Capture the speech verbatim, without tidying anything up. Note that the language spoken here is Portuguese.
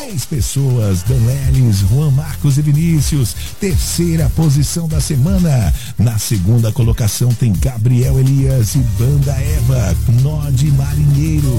Três pessoas, Dan Lelis, Juan Marcos e Vinícius. Terceira posição da semana. Na segunda colocação tem Gabriel Elias e Banda Eva, Nó de Marinheiro.